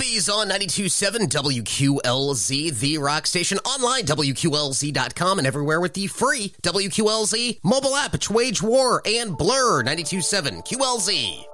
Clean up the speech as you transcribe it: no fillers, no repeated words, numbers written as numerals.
Freeze on 92.7 WQLZ, the rock station, online, WQLZ.com, and everywhere with the free WQLZ mobile app. It's Wage War and Blur, 92.7 QLZ.